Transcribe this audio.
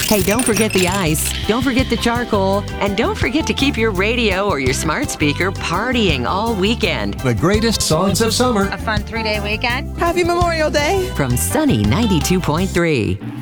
Hey, don't forget the ice, don't forget the charcoal, and don't forget to keep your radio or your smart speaker partying all weekend. The greatest songs of summer. A fun 3-day weekend. Happy Memorial Day. From Sunny 92.3.